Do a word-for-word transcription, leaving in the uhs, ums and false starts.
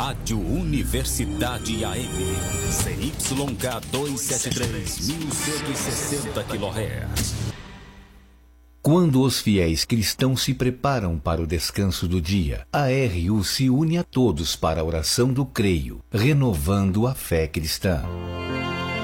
Rádio Universidade A M, C Y K duzentos e setenta e três, mil cento e sessenta quilohertz. Quando os fiéis cristãos se preparam para o descanso do dia, a R U se une a todos para a oração do creio, renovando a fé cristã.